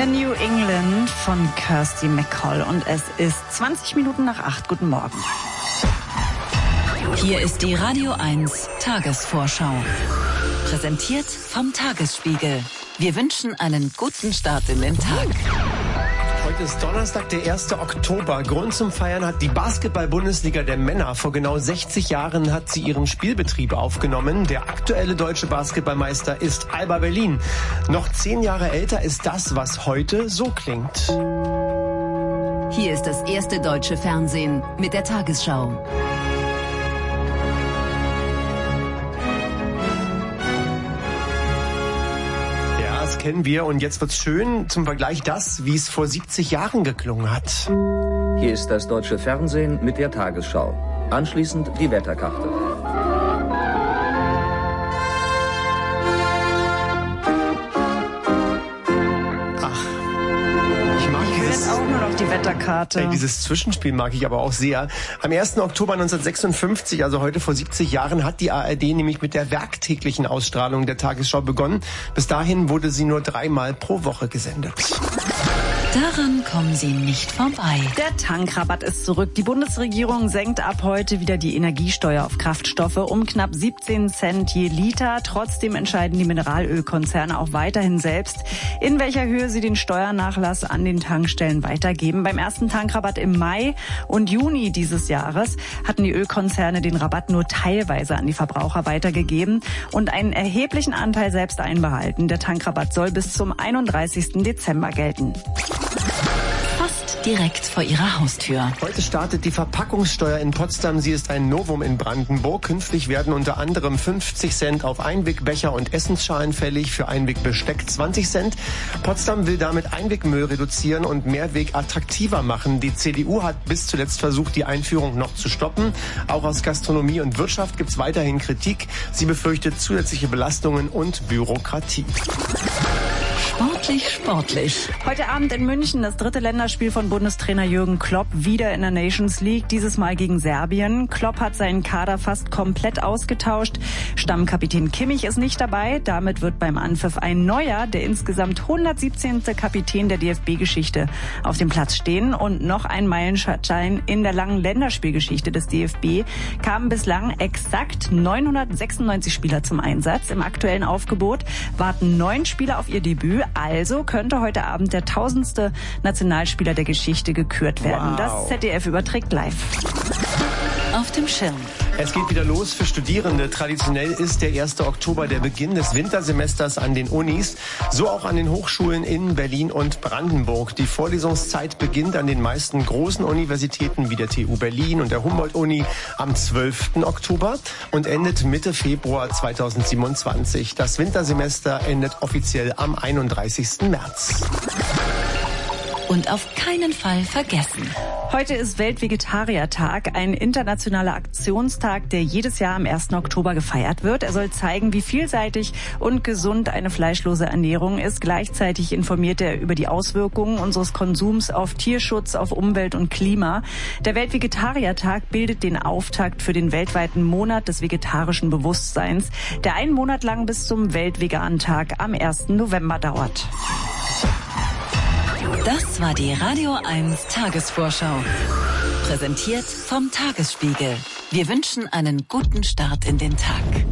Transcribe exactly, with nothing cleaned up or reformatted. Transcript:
A New England von Kirsty MacColl und es ist zwanzig Minuten nach acht. Guten Morgen. Hier ist die Radio eins Tagesvorschau. Präsentiert vom Tagesspiegel. Wir wünschen einen guten Start in den Tag. Heute ist Donnerstag, der erste Oktober. Grund zum Feiern hat die Basketball-Bundesliga der Männer. Vor genau sechzig Jahren hat sie ihren Spielbetrieb aufgenommen. Der aktuelle deutsche Basketballmeister ist Alba Berlin. Noch zehn Jahre älter ist das, was heute so klingt. Hier ist das erste deutsche Fernsehen mit der Tagesschau. Das kennen wir und jetzt wird's schön. Zum Vergleich das, wie es vor siebzig Jahren geklungen hat. Hier ist das deutsche Fernsehen mit der Tagesschau. Anschließend die Wetterkarte. Auch nur noch die Wetterkarte. Ey, dieses Zwischenspiel mag ich aber auch sehr. Am ersten Oktober neunzehnhundertsechsundfünfzig, also heute vor siebzig Jahren, hat die A R D nämlich mit der werktäglichen Ausstrahlung der Tagesschau begonnen. Bis dahin wurde sie nur dreimal pro Woche gesendet. Daran kommen Sie nicht vorbei. Der Tankrabatt ist zurück. Die Bundesregierung senkt ab heute wieder die Energiesteuer auf Kraftstoffe um knapp siebzehn Cent je Liter. Trotzdem entscheiden die Mineralölkonzerne auch weiterhin selbst, in welcher Höhe sie den Steuernachlass an den Tankstellen weitergeben. Beim ersten Tankrabatt im Mai und Juni dieses Jahres hatten die Ölkonzerne den Rabatt nur teilweise an die Verbraucher weitergegeben und einen erheblichen Anteil selbst einbehalten. Der Tankrabatt soll bis zum einunddreißigsten Dezember gelten. Fast direkt vor Ihrer Haustür. Heute startet die Verpackungssteuer in Potsdam. Sie ist ein Novum in Brandenburg. Künftig werden unter anderem fünfzig Cent auf Einwegbecher und Essensschalen fällig, für Einwegbesteck zwanzig Cent. Potsdam will damit Einwegmüll reduzieren und Mehrweg attraktiver machen. Die C D U hat bis zuletzt versucht, die Einführung noch zu stoppen. Auch aus Gastronomie und Wirtschaft gibt es weiterhin Kritik. Sie befürchtet zusätzliche Belastungen und Bürokratie. Sportlich, sportlich. Heute Abend in München das dritte Länderspiel von Bundestrainer Jürgen Klopp wieder in der Nations League, dieses Mal gegen Serbien. Klopp hat seinen Kader fast komplett ausgetauscht. Stammkapitän Kimmich ist nicht dabei. Damit wird beim Anpfiff ein neuer, der insgesamt hundertsiebzehnte Kapitän der D F B-Geschichte auf dem Platz stehen. Und noch ein Meilenstein in der langen Länderspielgeschichte des D F B kamen bislang exakt neunhundertsechsundneunzig Spieler zum Einsatz. Im aktuellen Aufgebot warten neun Spieler auf ihr Debüt. Also könnte heute Abend der tausendste Nationalspieler der Geschichte gekürt werden. Wow. Das Z D F überträgt live. Auf dem Schirm. Es geht wieder los für Studierende. Traditionell ist der erste Oktober der Beginn des Wintersemesters an den Unis, so auch an den Hochschulen in Berlin und Brandenburg. Die Vorlesungszeit beginnt an den meisten großen Universitäten wie der T U Berlin und der Humboldt-Uni am zwölften Oktober und endet Mitte Februar zweitausendsiebenundzwanzig. Das Wintersemester endet offiziell am einunddreißigsten März. Und auf keinen Fall vergessen. Heute ist Weltvegetariertag, ein internationaler Aktionstag, der jedes Jahr am ersten Oktober gefeiert wird. Er soll zeigen, wie vielseitig und gesund eine fleischlose Ernährung ist. Gleichzeitig informiert er über die Auswirkungen unseres Konsums auf Tierschutz, auf Umwelt und Klima. Der Weltvegetariertag bildet den Auftakt für den weltweiten Monat des vegetarischen Bewusstseins, der einen Monat lang bis zum Weltvegan-Tag am ersten November dauert. Das war die Radio eins Tagesvorschau. Präsentiert vom Tagesspiegel. Wir wünschen einen guten Start in den Tag.